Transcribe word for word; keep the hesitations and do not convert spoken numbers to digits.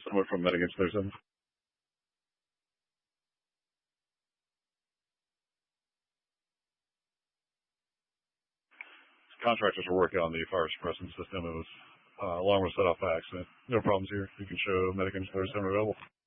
Someone from Medic Engineer seven. Contractors were working on the fire suppressant system. It was uh, alarm was set off by accident. No problems here. You can show Medic Engineer seven available.